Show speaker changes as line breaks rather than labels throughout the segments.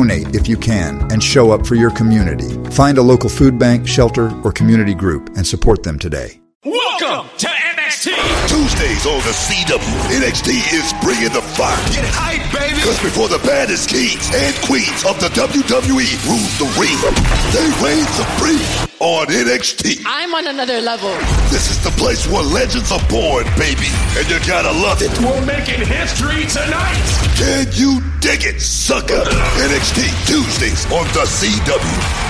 Donate if you can and show up for your community. Find a local food bank, shelter, or community group and support them today.
Welcome to NXT.
Tuesdays on the CW. NXT is bringing the fire.
Get hype, baby.
Because before the baddest kings and queens of the WWE rule the ring, they reign supreme on NXT.
I'm on another level.
This is the place where legends are born, baby. And you gotta love it.
We're making history tonight.
Can you dig it, sucker? NXT Tuesdays on the CW.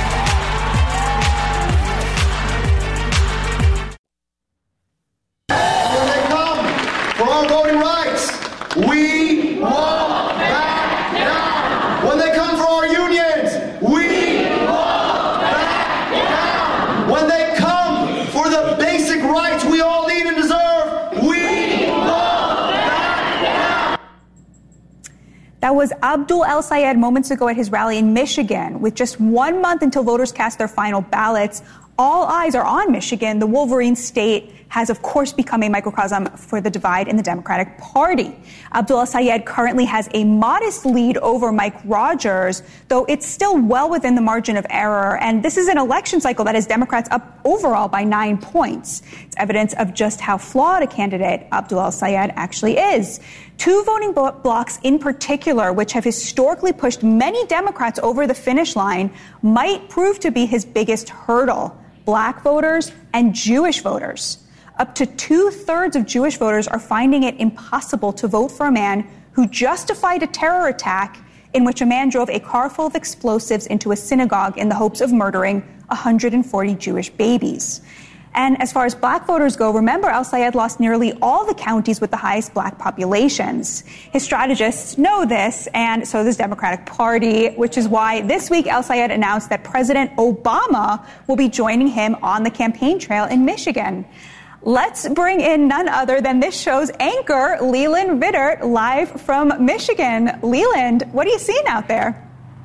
We won't back down. When they come for our unions, we won't back down. When they come for the basic rights we all need and deserve, we won't back down.
That was Abdul El-Sayed moments ago at his rally in Michigan. With just 1 month until voters cast their final ballots, all eyes are on Michigan. The Wolverine state has, of course, become a microcosm for the divide in the Democratic Party. Abdul El-Sayed currently has a modest lead over Mike Rogers, though it's still well within the margin of error. And this is an election cycle that has Democrats up overall by 9 points. It's evidence of just how flawed a candidate Abdul El-Sayed actually is. Two voting blocks in particular, which have historically pushed many Democrats over the finish line, might prove to be his biggest hurdle: Black voters and Jewish voters. Up to 2/3 of Jewish voters are finding it impossible to vote for a man who justified a terror attack in which a man drove a car full of explosives into a synagogue in the hopes of murdering 140 Jewish babies. And as far as Black voters go, remember, El-Sayed lost nearly all the counties with the highest Black populations. His strategists know this, and so does the Democratic Party, which is why this week El-Sayed announced that President Obama will be joining him on the campaign trail in Michigan. Let's bring in none other than this show's anchor, Leland Vittert, live from Michigan. Leland, what are you seeing out there?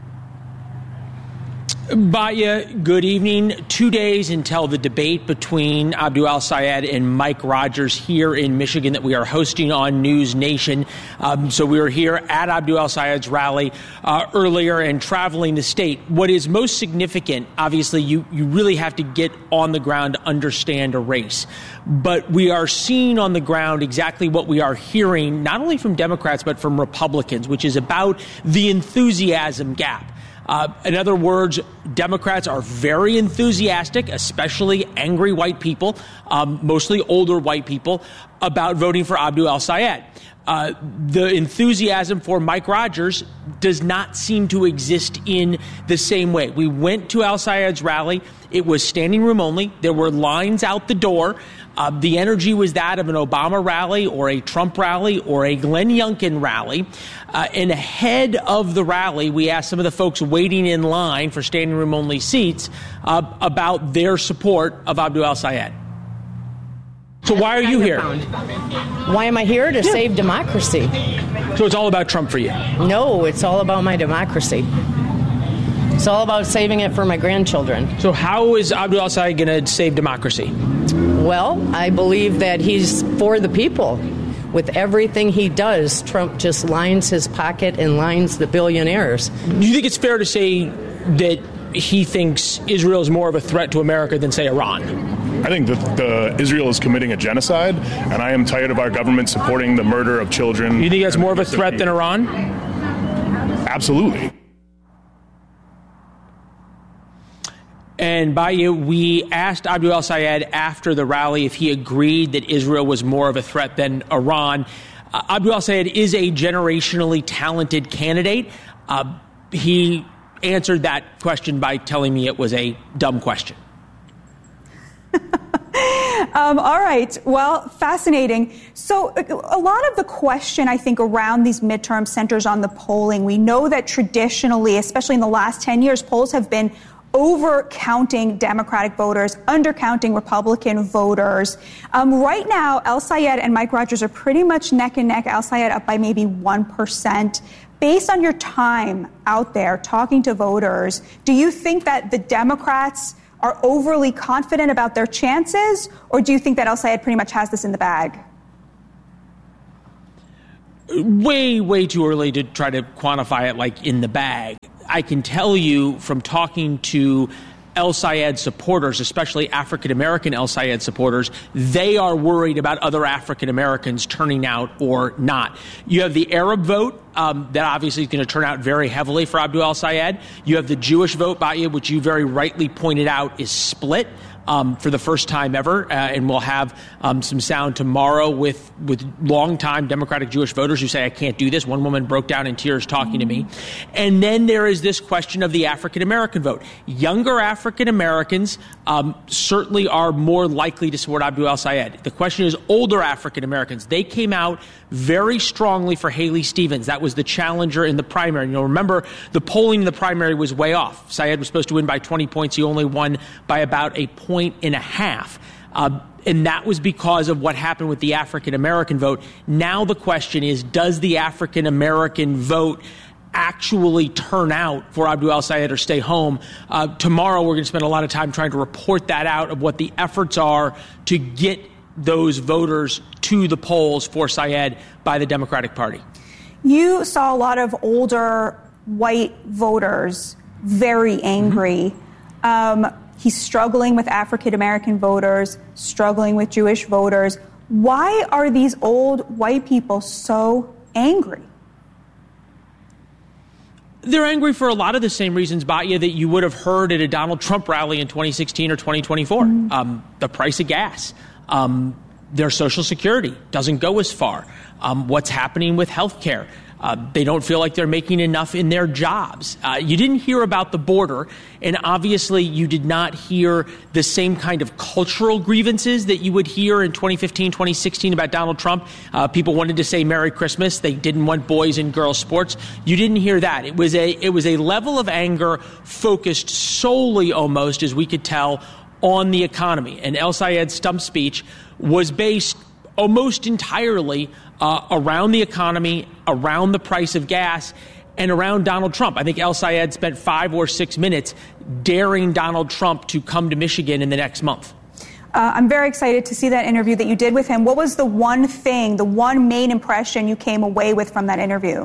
Batya, good evening. 2 days until the debate between Abdul El-Sayed and Mike Rogers here in Michigan that we are hosting on News Nation. So we were here at Abdul El-Sayed's rally earlier and traveling the state. What is most significant, obviously, you really have to get on the ground to understand a race. But we are seeing on the ground exactly what we are hearing, not only from Democrats, but from Republicans, which is about the enthusiasm gap. In other words, Democrats are very enthusiastic, especially angry white people, mostly older white people, about voting for Abdul El-Sayed. The enthusiasm for Mike Rogers does not seem to exist in the same way. We went to El-Sayed's rally. It was standing room only. There were lines out the door. The energy was that of an Obama rally or a Trump rally or a Glenn Youngkin rally. And ahead of the rally, we asked some of the folks waiting in line for standing room only seats about their support of Abdul El-Sayed. So why are you here?
Why am I here? To save democracy.
So it's all about Trump for you?
No, it's all about my democracy. It's all about saving it for my grandchildren.
So how is Abdul El-Sayed going to save democracy?
Well, I believe that he's for the people. With everything he does, Trump just lines his pocket and lines the billionaires.
Do you think it's fair to say that he thinks Israel is more of a threat to America than, say, Iran?
I think that Israel is committing a genocide, and I am tired of our government supporting the murder of children.
You think that's more of a threat than Iran?
Absolutely.
And Batya, we asked Abdul El-Sayed after the rally if he agreed that Israel was more of a threat than Iran. Abdul El-Sayed is a generationally talented candidate. He answered that question by telling me it was a dumb question.
All right. Well, fascinating. So a lot of the question, I think, around these midterms centers on the polling. We know that traditionally, especially in the last 10 years, polls have been over-counting Democratic voters, under-counting Republican voters. Right now, El-Sayed and Mike Rogers are pretty much neck and neck. El-Sayed up by maybe 1%. Based on your time out there talking to voters, do you think that the Democrats are overly confident about their chances, or do you think that El-Sayed pretty much has this in the bag?
Way too early to try to quantify it like in the bag. I can tell you from talking to El Sayed supporters, especially African-American El Sayed supporters, they are worried about other African-Americans turning out or not. You have the Arab vote that obviously is going to turn out very heavily for Abdul El Sayed. You have the Jewish vote, Batya, which you very rightly pointed out is split for the first time ever, and we'll have some sound tomorrow with longtime Democratic Jewish voters who say, I can't do this. One woman broke down in tears talking to me. And then there is this question of the African-American vote. Younger African-Americans certainly are more likely to support Abdul El Sayed. The question is older African-Americans. They came out very strongly for Haley Stevens. That was the challenger in the primary. You'll remember the polling in the primary was way off. Sayed was supposed to win by 20 points. He only won by about a point and a half. And that was because of what happened with the African-American vote. Now the question is, does the African-American vote actually turn out for Abdul El Sayed or stay home? Tomorrow we're going to spend a lot of time trying to report that out of what the efforts are to get those voters to the polls for Sayed by the Democratic Party. You saw a lot of older white voters very angry. He's struggling with African-American voters, struggling with Jewish voters. Why are these old white people so angry? They're angry for a lot of the same reasons, Batya, that you would have heard at a Donald Trump rally in 2016 or 2024. The price of gas, their Social Security doesn't go as far. What's happening with health care? They don't feel like they're making enough in their jobs. You didn't hear about the border, and obviously you did not hear the same kind of cultural grievances that you would hear in 2015, 2016 about Donald Trump. People wanted to say Merry Christmas. They didn't want boys and girls sports. You didn't hear that. It was a level of anger focused solely, almost, as we could tell, on the economy. And El Sayed's stump speech was based almost entirely around the economy, around the price of gas, and around Donald Trump. I think El Sayed spent 5 or 6 minutes daring Donald Trump to come to Michigan in the next month. I'm very excited to see that interview that you did with him. What was the one thing, the one main impression you came away with from that interview?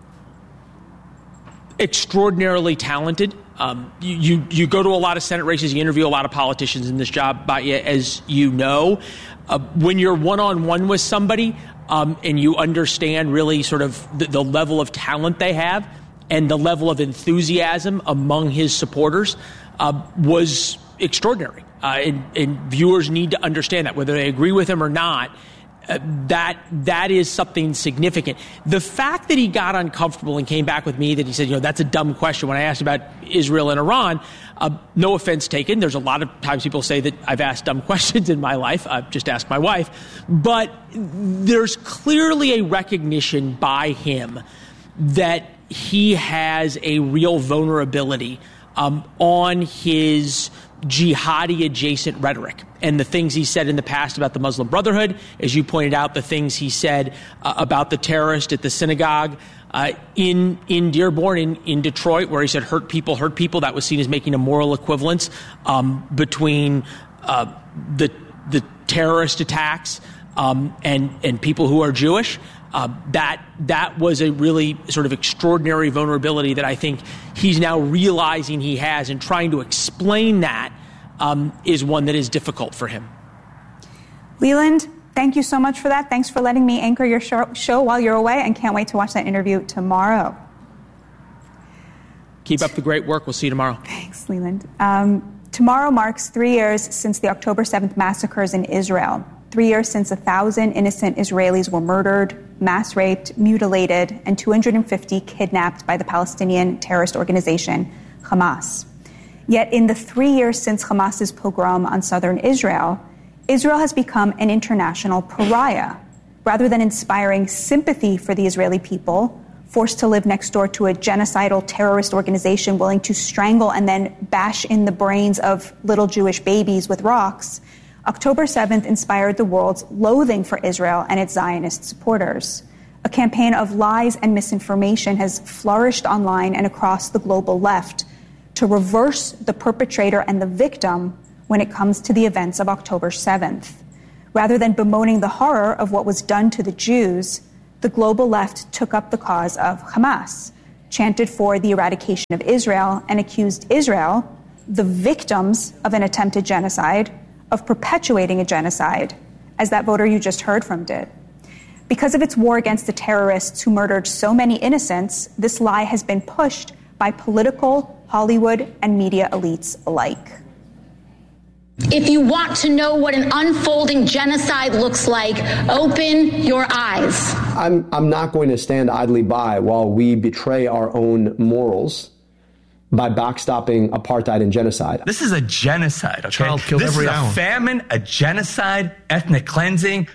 Extraordinarily talented. You go to a lot of Senate races, you interview a lot of politicians in this job, Batya, as you know. When you're one-on-one with somebody and you understand really sort of the level of talent they have and the level of enthusiasm among his supporters was extraordinary. And viewers need to understand that, whether they agree with him or not. That is something significant. The fact that he got uncomfortable and came back with me, that he said, that's a dumb question when I asked about Israel and Iran, no offense taken. There's a lot of times people say that I've asked dumb questions in my life. I've just asked my wife. But there's clearly a recognition by him that he has a real vulnerability on his jihadi adjacent rhetoric and the things he said in the past about the Muslim Brotherhood. As you pointed out, the things he said about the terrorist at the synagogue in Dearborn, in Detroit, where he said hurt people, that was seen as making a moral equivalence between the terrorist attacks and people who are Jewish. That was a really sort of extraordinary vulnerability that I think he's now realizing he has, and trying to explain that is one that is difficult for him. Leland, thank you so much for that. Thanks for letting me anchor your show while you're away, and can't wait to watch that interview tomorrow. Keep up the great work. We'll see you tomorrow. Thanks, Leland. Tomorrow marks 3 years since the October 7th massacres in Israel. 3 years since 1,000 innocent Israelis were murdered, mass raped, mutilated, and 250 kidnapped by the Palestinian terrorist organization Hamas. Yet in the 3 years since Hamas's pogrom on southern Israel, Israel has become an international pariah. Rather than inspiring sympathy for the Israeli people, forced to live next door to a genocidal terrorist organization willing to strangle and then bash in the brains of little Jewish babies with rocks, October 7th inspired the world's loathing for Israel and its Zionist supporters. A campaign of lies and misinformation has flourished online and across the global left to reverse the perpetrator and the victim when it comes to the events of October 7th. Rather than bemoaning the horror of what was done to the Jews,
the global left took up the cause of Hamas, chanted for the eradication of Israel, and accused Israel, the victims of an attempted genocide, of perpetuating a genocide, as that voter you just heard from did. Because of its war against the terrorists who murdered so many innocents, this lie has been pushed by political, Hollywood, and media elites alike.
If you want to know what an unfolding genocide looks like, open your eyes.
I'm not going to stand idly by while we betray our own morals by backstopping apartheid and genocide.
This is a genocide, okay?
Child killed
this
every
is
hour.
A famine, a genocide, ethnic cleansing.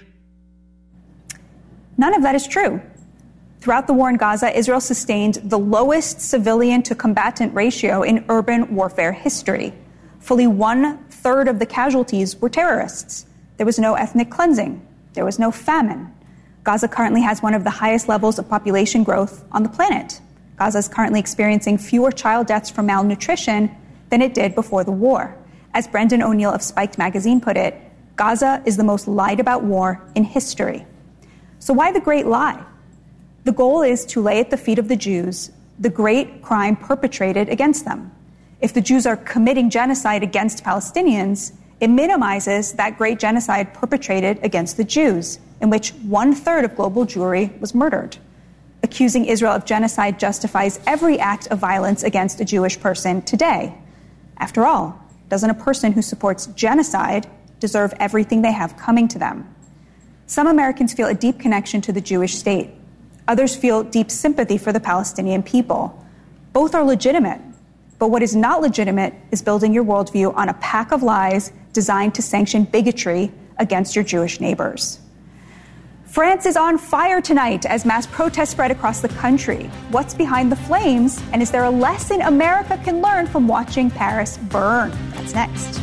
None of that is true. Throughout the war in Gaza, Israel sustained the lowest civilian to combatant ratio in urban warfare history. Fully 1/3 of the casualties were terrorists. There was no ethnic cleansing. There was no famine. Gaza currently has one of the highest levels of population growth on the planet. Gaza is currently experiencing fewer child deaths from malnutrition than it did before the war. As Brendan O'Neill of Spiked magazine put it, Gaza is the most lied about war in history. So why the great lie? The goal is to lay at the feet of the Jews the great crime perpetrated against them. If the Jews are committing genocide against Palestinians, it minimizes that great genocide perpetrated against the Jews, in which 1/3 of global Jewry was murdered. Accusing Israel of genocide justifies every act of violence against a Jewish person today. After all, doesn't a person who supports genocide deserve everything they have coming to them? Some Americans feel a deep connection to the Jewish state. Others feel deep sympathy for the Palestinian people. Both are legitimate. But what is not legitimate is building your worldview on a pack of lies designed to sanction bigotry against your Jewish neighbors. France is on fire tonight as mass protests spread across the country. What's behind the flames? And is there a lesson America can learn from watching Paris burn? That's next.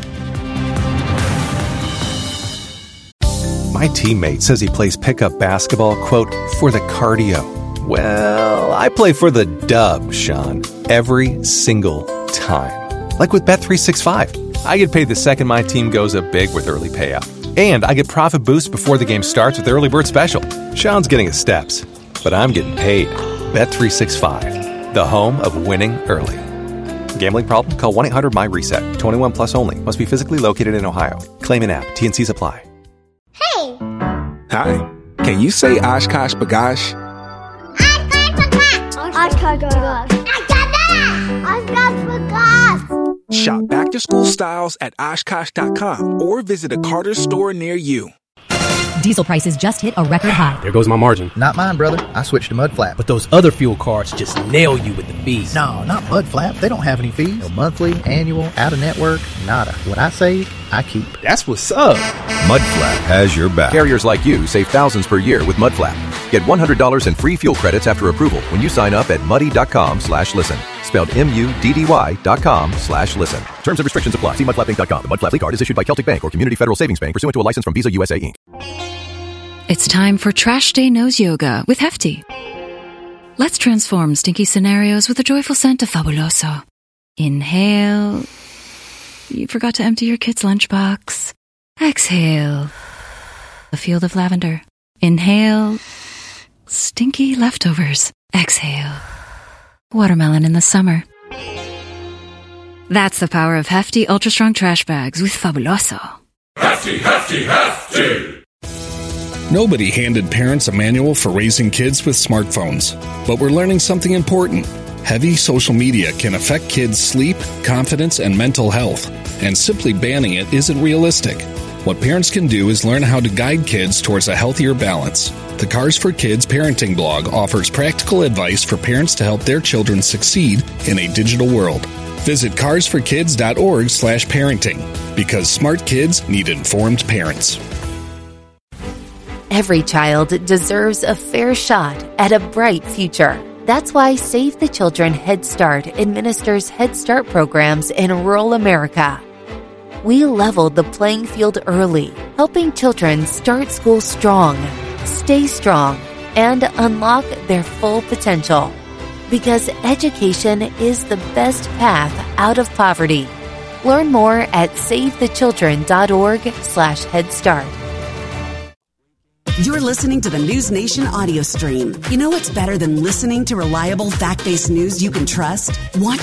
My teammate says he plays pickup basketball, quote, for the cardio. Well, I play for the dub, Sean, every single time. Like with Bet365. I get paid the second my team goes up big with early payout. And I get profit boost before the game starts with the early bird special. Sean's getting his steps, but I'm getting paid. Bet365, the home of winning early. Gambling problem? Call 1-800-MY-RESET. 21 plus only. Must be physically located in Ohio. Claim an app. T&Cs apply.
Hey! Hi. Can you say Oshkosh B'gosh?
Oshkosh B'gosh. Oshkosh B'gosh.
Shop back-to-school styles at Oshkosh.com or visit a Carter's store near you.
Diesel prices just hit a record high.
There goes my margin.
Not mine, brother. I switched to Mudflap.
But those other fuel cards just nail you with the fees.
No, not Mudflap. They don't have any fees. No monthly, annual, out-of-network, nada. What I save, I keep.
That's what's up.
Mudflap has your back.
Carriers like you save thousands per year with Mudflap. Get $100 in free fuel credits after approval when you sign up at muddy.com/listen. Spelled MUDDY.com/listen. Terms and restrictions apply. See mudflapinc.com. The Mudflap Fleet Card is issued by Celtic Bank or Community Federal Savings Bank pursuant to a license from Visa USA Inc.
It's time for Trash Day Nose Yoga with Hefty. Let's transform stinky scenarios with a joyful scent of Fabuloso. Inhale. You forgot to empty your kid's lunchbox. Exhale. A field of lavender. Inhale. Stinky leftovers. Exhale. Watermelon in the summer. That's the power of Hefty Ultra Strong Trash Bags with Fabuloso.
Hefty, hefty, hefty!
Nobody handed parents a manual for raising kids with smartphones. But we're learning something important. Heavy social media can affect kids' sleep, confidence, and mental health. And simply banning it isn't realistic. What parents can do is learn how to guide kids towards a healthier balance. The Cars for Kids parenting blog offers practical advice for parents to help their children succeed in a digital world. Visit carsforkids.org/parenting because smart kids need informed parents.
Every child deserves a fair shot at a bright future. That's why Save the Children Head Start administers Head Start programs in rural America. We leveled the playing field early, helping children start school strong, stay strong, and unlock their full potential. Because education is the best path out of poverty. Learn more at SaveTheChildren.org/HeadStart.
You're listening to the News Nation audio stream. You know what's better than listening to reliable, fact-based news you can trust? Watch